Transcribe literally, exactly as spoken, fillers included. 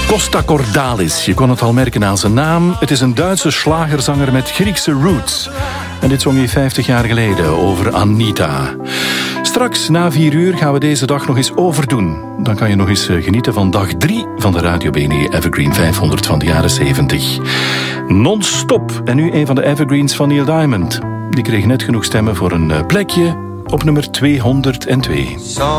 Costa Cordalis, je kon het al merken aan zijn naam. Het is een Duitse slagerzanger met Griekse roots. En dit zong hij vijftig jaar geleden over Anita. Straks na vier uur gaan we deze dag nog eens overdoen. Dan kan je nog eens genieten van dag drie van de Radio B N E Evergreen vijfhonderd van de jaren zeventig. Non-stop. En nu een van de evergreens van Neil Diamond. Die kreeg net genoeg stemmen voor een plekje op nummer tweehonderdtwee.